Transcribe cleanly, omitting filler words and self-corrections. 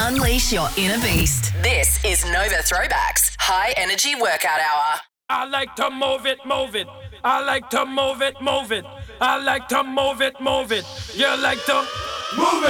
Unleash your inner beast. This is Nova Throwbacks High Energy Workout Hour. I like to move it, move it. I like to move it, move it. I like to move it, move it. You like to move it.